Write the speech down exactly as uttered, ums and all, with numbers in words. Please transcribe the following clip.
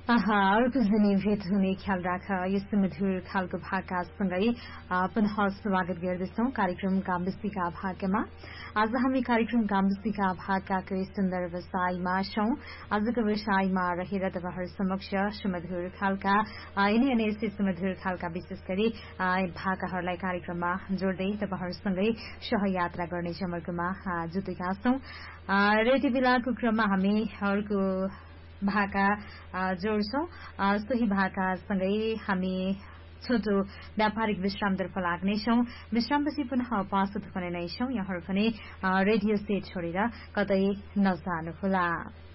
अर्को जुनी भेट हुने ख्याल राख यस्तो मधुर खालको भाकासँगै पुनः स्वागत गर्दछौ कार्यक्रम गाम्बेसीका भागमा। आज हामी कार्यक्रम गाम्बेसीका भाकाको सुन्दर व्यवसायमा छौं। आजको व्यवसायमा रहेर तपाईहरु समक्ष सुमधुर खालका यिनै अनि यस्तै सुमधुर खालका विशेष गरी भाकाहरूलाई कार्यक्रममा जोड्दै तपाईहरुसँगै सहयात्रा गर्ने जमर्कोमा जुटेका छौं। र यति बेलाको क्रममा हामी अर्को भाका जोड्छौं। सोही भाकासँगै हामी छोटो व्यापारिक विश्रामतर्फ लाग्नेछौं। विश्रामपछि पुनः उपस्थित हुने नै छौं। यहाँहरु पनि रेडियो सेट छोडेर कतै नजानुहोला।